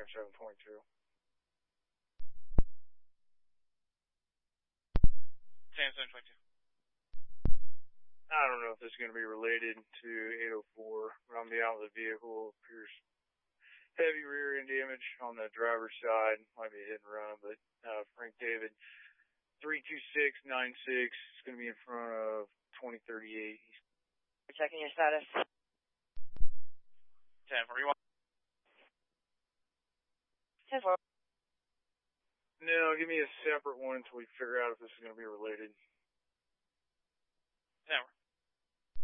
722. 722. I don't know if this is going to be related to 804, but I'm the out of the vehicle. Appears heavy rear end damage on the driver's side. Might be a hit and run, but Frank David, 32696 is going to be in front of 2038. Checking your status. 1041. 10-4. No, give me a separate one until we figure out if this is going to be related. 10.